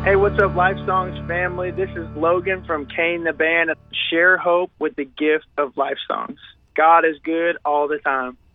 Hey, what's up, Life Songs family? This is Logan from Kane the Band. Share hope with the gift of Life Songs. God is good all the time.